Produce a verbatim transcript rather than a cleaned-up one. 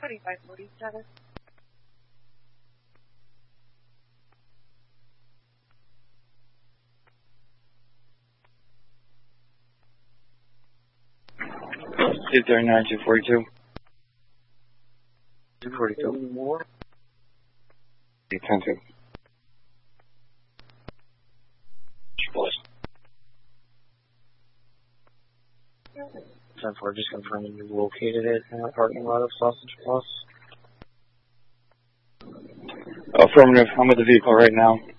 twenty-five forty-seven. two thirty-nine, two forty-two. two forty-two. ten two. ten four, just confirming you located it in the parking lot of Sausage Plus. Affirmative, I'm with the vehicle right now.